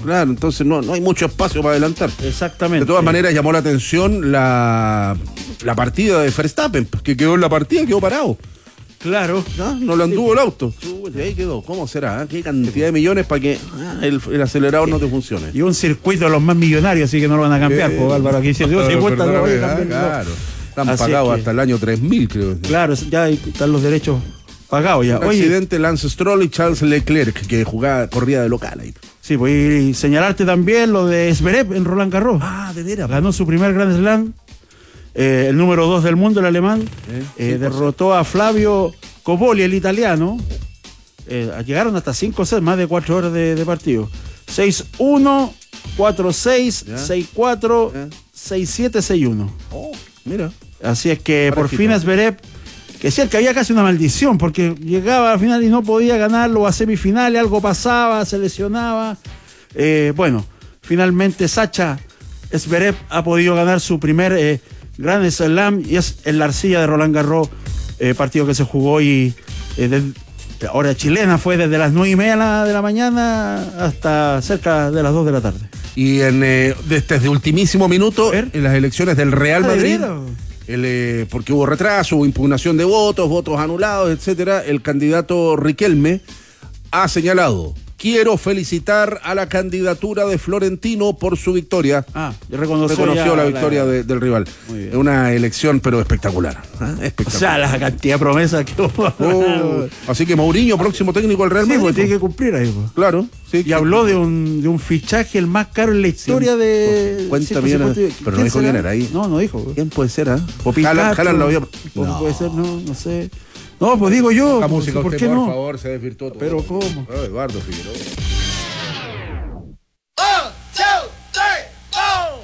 Claro, entonces no hay mucho espacio para adelantar. Exactamente. De todas maneras, llamó la atención la partida de Verstappen, que quedó en la partida, quedó parado. Claro. No le anduvo el auto. Y ahí quedó. ¿Cómo será? ¿Qué cantidad de millones para que el acelerador no te funcione? Y un circuito de los más millonarios, así que no lo van a cambiar, Álvaro. Aquí se dio 50, claro. Están pagados hasta el año 3000, creo. Claro, ya están los derechos pagados ya. Accidente Lance Stroll y Charles Leclerc, que corría de local ahí. Sí, pues y señalarte también lo de Zverev en Roland Garros. De veras. Ganó su primer Grand Slam. El número 2 del mundo, el alemán, derrotó a Flavio Cobolli, el italiano. Llegaron hasta 5 sets, más de 4 horas de partido. 6-1, 4-6, 6-4, 6-7, 6-1. Mira. Así es que Parejito. por fin Zverev, que decía que había casi una maldición, porque llegaba al final y no podía ganarlo, a semifinales, algo pasaba, se lesionaba. Bueno, finalmente Sacha Zverev ha podido ganar su primer Grand Slam y es en la arcilla de Roland Garros, partido que se jugó hoy hora chilena, fue desde las 9:30 de la mañana hasta cerca de las 2 de la tarde. Y desde ultimísimo minuto, en las elecciones del Real Madrid, porque hubo retraso, hubo impugnación de votos anulados, etcétera, el candidato Riquelme ha señalado: quiero felicitar a la candidatura de Florentino por su victoria. Reconoció la victoria del rival. Es una elección, pero espectacular. O sea, la cantidad de promesas que hubo. Así que Mourinho, próximo técnico del Real Madrid. Pues tiene que cumplir ahí. Pues. Claro. Sí, y habló de un fichaje el más caro en la historia de... 50 millones. Pero no dijo quién era ahí. No dijo. ¿Quién puede ser? Haaland lo vio. Puede ser, no sé. No, pues digo yo. La música, ¿por usted, qué no? Por favor, se desvirtuó todo. ¿Pero cómo? Eduardo Figueroa.